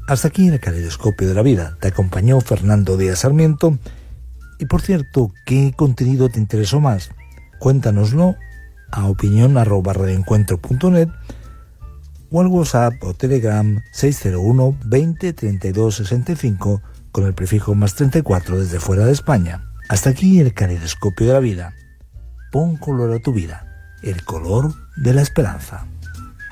Hasta aquí el Caleidoscopio de la Vida. Te acompañó Fernando Díaz Sarmiento. Y por cierto, ¿qué contenido te interesó más? Cuéntanoslo a opinion@radioencuentro.net o al WhatsApp o Telegram 601 20 32 65 con el prefijo +34 desde fuera de España. Hasta aquí el Caleidoscopio de la Vida. Pon color a tu vida, el color de la esperanza.